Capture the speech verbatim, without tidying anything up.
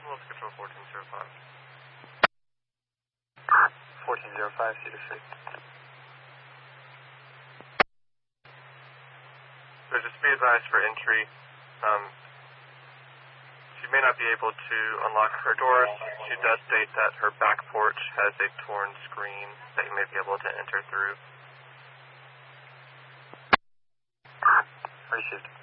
Let's control fourteen zero five. fourteen zero five, Cedar Street. There's a speed advice for entry. Um, she may not be able to unlock her doors. She does state that her back porch has a torn screen that you may be able to enter through. Received.